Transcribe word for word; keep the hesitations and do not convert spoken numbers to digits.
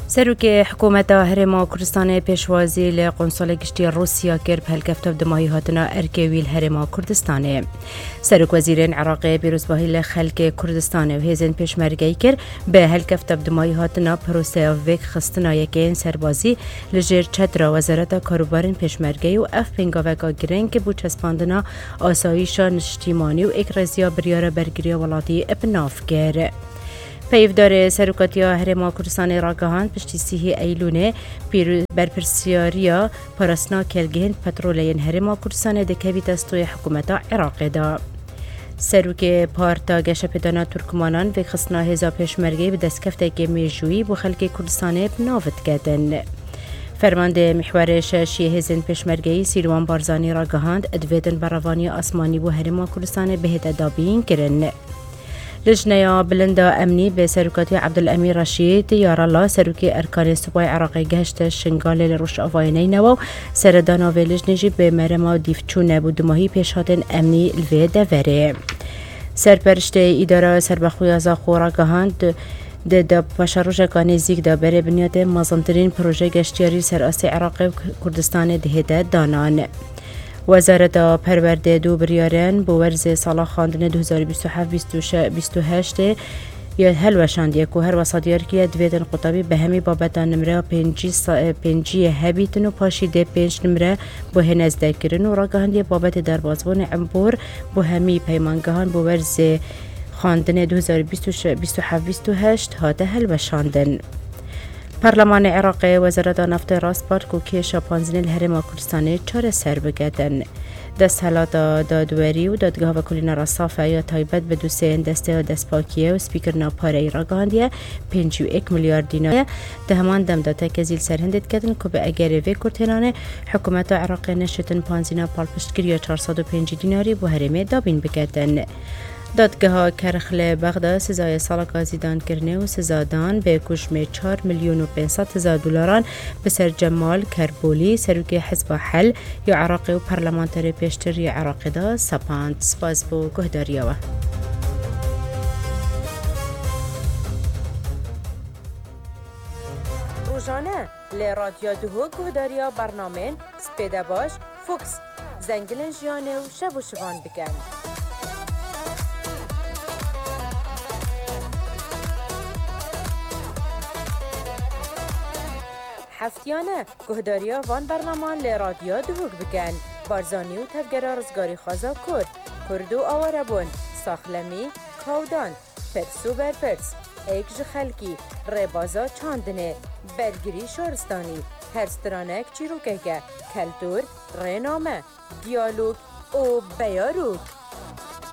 سروک حکومت هرما کردستان پیشوازی لقنصل گشتی روسیا کرد هلکفتاب دمایی هاتنا ارکویل هرما کردستانه. سروک وزیرین عراقی بیروزباهی لخلک کردستانه و هزین پیشمرگی کرد به هلکفتاب دمایی هاتنا پروسه وک خستنا یکین سربازی لجر چترا وزارت کاروبارین پیشمرگی و اف پنگاوکا گرنگ که بود چسپاندنا آسایشا نشتیمانی و اکرزیا بریار برگری ولاتی ابناف کرد. پیفدار سروکاتیا هرما کردستان راگهان پشتی سیه ایلونه برپرسیاریا پرسنا کلگهن پترولین هرما کردستان دکوی دستوی حکومت عراق دا. سروک پارتا گشپدانا ترکمانان و خصنا هزا پیشمرگی به دستکفته که میجویی بو خلق کردستان بنافت کردن. فرمانده محور شاشی هزین پیشمرگی سیروان بارزانی راگهاند ادویدن براوانی آسمانی بو هرما کردستان بهت دابین کرن. لجنه بلندا امنی به سروکاتی عبدالامیر رشید یار الله سروکی ارکان سپاه عراقی گشت شنگال لروش آواینه نو سردانا و لجنجی به مرما دیفچونه بود ماهی پیشاتن امنی الوی دوره. سرپرشته اداره سربخویازا خوراگهاند ده دا پاشاروش کانی زیگ دا بره بنیاد مازنترین پروژه گشتیاری سراسی عراقی و کردستان دهیده دانان. وزارت پرورده دو بریارن با ورز سال خواندن دو هزار و بیست و هفت بیست و هشت یا هلوشاند یک و هر وسادیار که دویدن قطبی به همی بابتان نمره پنجی پنجی هبیتن و پاشیده پنج نمره با هنزده کرن و راگهاندی بابت دربازوان عمبور با همی پیمانگهان با ورز خواندن دو هزار و بیست و هفت بیست و هشت هاته هلوشاندن. پارلمان عراقی وزارت نفت راسپارک و کیش پانزنی الهرما کردستانی چهار سر بگردن. دست حالات دادوری و دادگاه و کلینا راسافه یا تایبت به دوسین دسته و دستپاکیه و سپیکر ناپاره راگاندیه پنج و یک میلیارد دینار ده همان دم داته که زیل سرهندت کردن که به اگر وی کرتنانه حکومت عراقی نشتن پانزینا پالپشتگیری چهارصد و پنج دیناری بو هرمه دابین بگردن. دادگاه کرخل بغداد سزای سالک زیدان کرنه و سزادان به کشم چهار میلیون و پانصد هزار دلاران به سر جمال کربولی سروک حزب حل یا عراقی و پارلمانتری پیشتری عراقی دا سپاند. سپاس بو گهداریوه. روزانه لی رادیو دهو گهداریا برنامه سپیده باش فوکس زنگلن جیانه و شب و شبان بکن. هفتیانه گهداریا وان برنامان لی رادیو دوگ بکن بارزانی و تفگره رزگاری خوازا کرد کرد و آواره بون ساخلمی کودان پرسو برپرس ایکج خلکی ریبازا چاندنه برگری شارستانی هرسترانک چیروکه کلتور رینامه دیالوگ و بیاروک